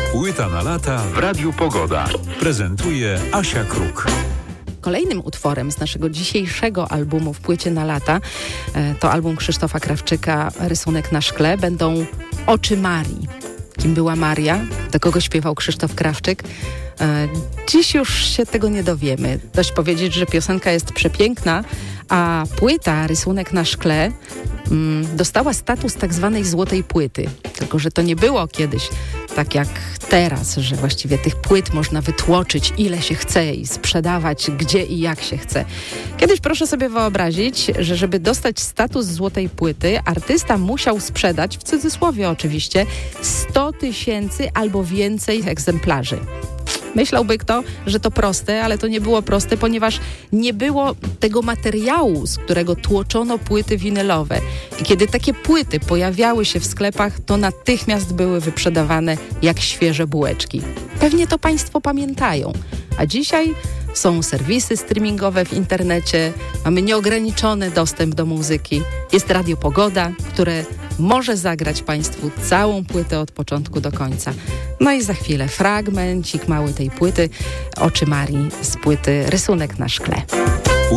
Płyta na lata w Radiu Pogoda. Prezentuje Asia Kruk. Kolejnym utworem z naszego dzisiejszego albumu w Płycie na lata, to album Krzysztofa Krawczyka Rysunek na szkle, będą Oczy Marii. Kim była Maria? Do kogo śpiewał Krzysztof Krawczyk? Dziś już się tego nie dowiemy. Dość powiedzieć, że piosenka jest przepiękna, a płyta Rysunek na szkle dostała status tak zwanej złotej płyty. Tylko że to nie było kiedyś tak jak teraz, że właściwie tych płyt można wytłoczyć ile się chce i sprzedawać gdzie i jak się chce. Kiedyś proszę sobie wyobrazić, że żeby dostać status złotej płyty, artysta musiał sprzedać, w cudzysłowie oczywiście, 100 000 albo więcej egzemplarzy. Myślałby kto, że to proste, ale to nie było proste, ponieważ nie było tego materiału, z którego tłoczono płyty winylowe. I kiedy takie płyty pojawiały się w sklepach, to natychmiast były wyprzedawane jak świeże bułeczki. Pewnie to Państwo pamiętają. A dzisiaj są serwisy streamingowe w internecie, mamy nieograniczony dostęp do muzyki. Jest Radio Pogoda, które może zagrać Państwu całą płytę od początku do końca. No i za chwilę fragmencik mały tej płyty, Oczy Marii z płyty Rysunek na szkle.